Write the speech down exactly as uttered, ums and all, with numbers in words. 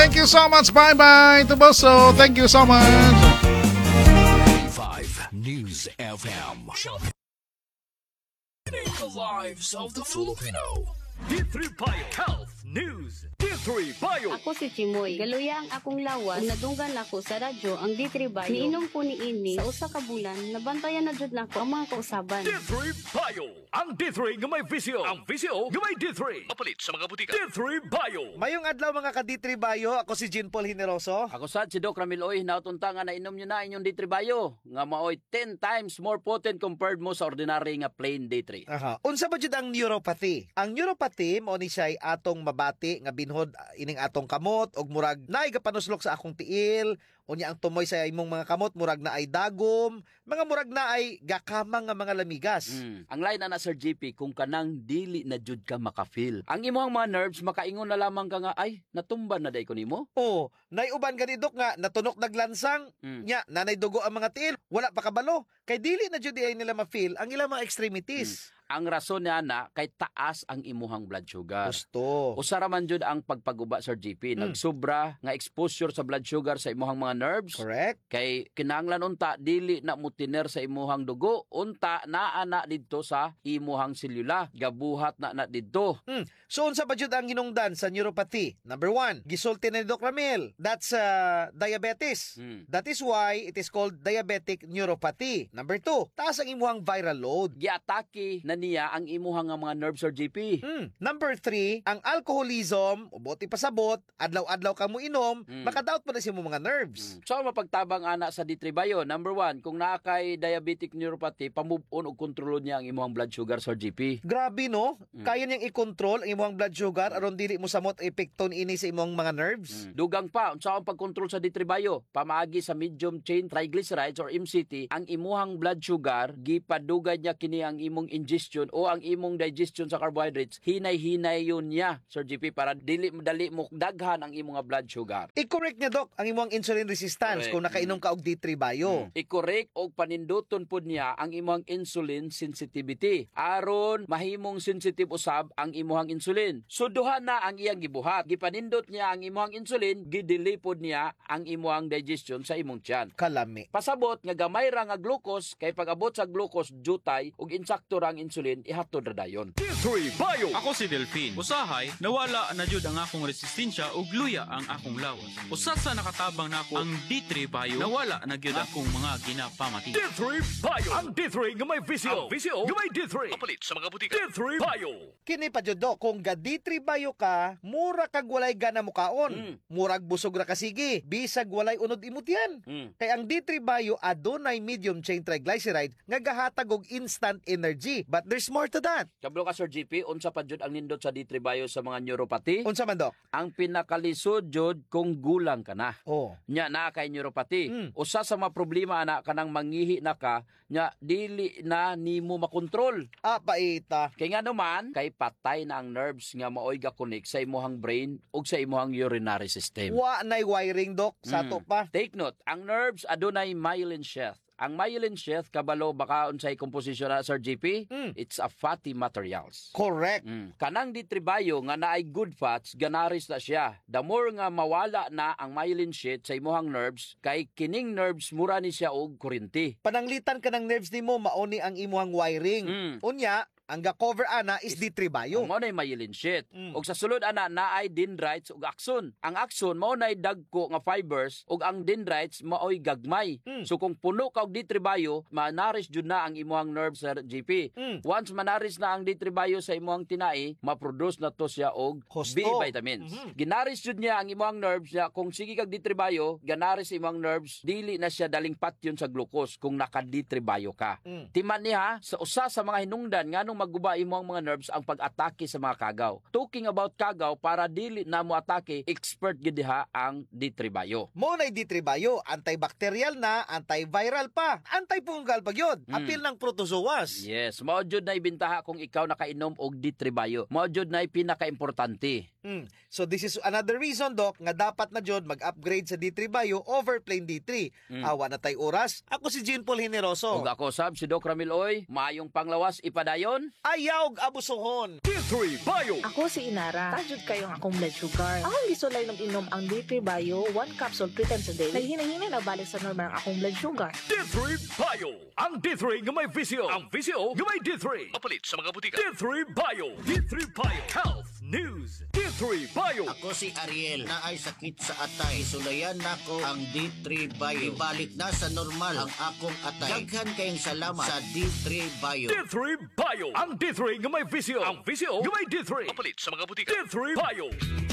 Thank you so much. Bye-bye to Boso. Thank you so much. five News F M. The lives of the Filipino. D three Bio Health News. D three Bio. Ako si Chimoy. Galuya ang akong lawas. Kung nadunggan ako sa radyo ang D three Bio. Niinom ko ni ini sa usa ka bulan. Nabantayan na jud nako ang mga kausaban. D three Bio. Ang D three nga may visyo. Ang visyo nga may D three. Mapalit sa mga butika. D three Bio. Mayong adlaw mga ka D three Bayo, ako si Jean Paul Hineroso. Ako sad si Doc Ramil Oy, nautunta nga nainom nyo na inyong D three Bio. Nga maoy ten times more potent compared mo sa ordinary nga plain D three. Aha. Unsa ba jud ang neuropathy? Ang neuropathy mao ni siya atong mabati nga binhod ining atong kamot og murag naay gapanuslok sa akong tiil. Unya ang tumoy sa imong mga kamot murag na ay dagom, mga murag na ay gakamang nga mga lamigas. Mm. Ang line na Sir G P kung kanang dili na jud ka makafeel. Ang imong mga nerves makaingon na lamang ka nga ay natumba na day ko nimo. Oh, nay uban ganidok nga natunok naglansang Mm. nya nanay dugo ang mga tiil, wala pa kabalo. Kay dili na jud ay nila ma-feel ang ilang mga extremities. Ang rason niya na kay taas ang imuhang blood sugar. Gusto. Usara man jud ang pagpaguba Sir G P. Mm. Nagsobra nga exposure sa blood sugar sa imuhang mga nerves. Correct. Kay kinahanglan unta dili na mutiner sa imuhang dugo, unta naa na didto sa imuhang selula, gabuhat na na didto. Mm. So unsa ba jud ang hinungdan sa neuropathy? Number one, gisulti ni Doc Ramil. That's uh, diabetes. Mm. That is why it is called diabetic neuropathy. Number two, taas ang imuhang viral load. Giatake na niya ang imuhang nga mga nerves Sir G P. Mm. Number three, ang alcoholism, uboti pasabot, adlaw-adlaw ka mo inom, Mm. makadaot pa na sa imong mga nerves. Mm. So mapagtabang ana sa D three Bio, number one, kung naa kay diabetic neuropathy, pamove on og kontrolon niya ang imuhang blood sugar Sir G P. Grabe no? Mm. Kaya niyang i-control ang imong blood sugar aron dili mo samot epekton ini sa imong mga nerves. Mm. Dugang pa, unsa ang pagkontrol sa D three Bio? Pamaagi sa medium chain triglycerides or M C T, ang imuhang blood sugar gipadugay niya kini ang imong ingestion o ang imong digestion sa carbohydrates, hinay-hinay yun niya Sir G P para dili madali mo daghan ang imong blood sugar. I-correct niya Doc ang imong insulin resistance Correct. kung nakainom ka og D three Bio. Mm. I-correct og paninduton pod niya ang imong insulin sensitivity aron mahimong sensitive usab ang imong insulin. So duha na ang iyang gibuhat. Gipanindot niya ang imong insulin, gidili pod niya ang imong digestion sa imong tiyan. Kalami. Pasabot nga gamay ra nga glucose kay pag-abot sa glucose jutay ug insakto ra ang insulin ihatod ra dayon. D three Bio. Ako si Delphine. Usahay, nawala na jud ang akong resistensya ug luya ang akong lawas. Usa sa nakatabang nako ang D three Bio, nawala na gyud akong mga ginapamati. D three Bio. Ang D three nga may visyo. Ang visyo nga may D three. Mapalit sa mga butika. D three Bio. Kini pa jud Doc, kung ga D three Bio ka, mura kag walay gana mo kaon. Mm. Murag busog ra ka sige, bisag walay unod imot yan. Mm. Kay ang D three Bio adunay medium chain triglyceride nga gahatag og instant energy. But there's more to that. Kablo ka Sir G P, unsa pa jud ang nindot sa D three Bio sa mga neuropathy? Unsa man Doc? Ang pinakalisod jud kung gulang ka na. Oh. Nya na kay neuropathy. Mm. Usa sa mga problema ana kanang mangihi na ka, nya dili na nimo makontrol. Ah, paita. Kay nga naman, kay patay na ang nerves nga maoy ga-connect sa imuhang brain ug sa imuhang urinary system. Wa nay wiring Doc sa Mm. to pa. Take note, ang nerves adunay myelin sheath. Ang myelin sheath kabalo baka unsay komposisyon na Sir G P? Mm. It's a fatty materials. Correct. Mm. Kanang D three Bio nga naay good fats, ganaris na siya. The more nga mawala na ang myelin sheath sa imuhang nerves, kay kining nerves mura ni siya og kuryente. Pananglitan ka ng nerves nimo mauni ang imuhang wiring. Mm. Unya, ang ga-cover ana is D three Bio. Mao nay myelin sheath. Mm. Og sa sulod ana naay dendrites ug axon. Ang axon mao nay dagko nga fibers ug ang dendrites maoy gagmay. Mm. So kung puno ka og D three Bio, manaris jud na ang imuhang nerves sa G P. Mm. Once manaris na ang D three Bio sa imuhang tinai, ma-produce na to siya og Husto. B vitamins. Mhm. Ginaris jud niya ang imuhang nerves niya kung sige kag D three Bio, ganaris imong nerves, dili na siya daling patyon sa glucose kung naka D three Bio ka. Mm. Timan niya sa usa sa mga hinungdan nganong maguba imong mga nerves ang pag-atake sa mga kagaw. Talking about kagaw para dili na mo atake, expert gid diha ang D three Bio. Mo na D three Bio, antibacterial na, antiviral pa, antifungal pa gyud. Mm. Apil ng protozoas. Yes, mao jud na ibintaha kung ikaw nakainom og D three Bio. Mao jud na pinaka-importante. Mm. So this is another reason, Doc, nga dapat na jud mag-upgrade sa D three Bio over plain D three. Mm. Awa na tay oras. Ako si Jean Paul Generoso. Ug ako sab si Doc Ramil Oy, maayong panglawas ipadayon. Ayaw og abusohon. D three Bio. Ako si Inara. Tajud kayo ang akong blood sugar. Akong gisulay ng inom ang D three Bio, one capsule three times a day. Naghinay-hinay na balik sa normal ang akong blood sugar. D three Bio. Ang D three nga may visyo. Ang visyo nga may D three. Mapalit sa mga butika. D three Bio. D three Bio. Health News. D three Bio. Ako si Ariel na ay sakit sa atay. Sulayan nako ang D three Bio. Ibalik na sa normal ang akong atay. Daghan kayong salamat sa D three Bio. D three Bio. Ang D three nga may visyo. Ang visyo nga may D three. Mapalit sa mga butika. D three Bio.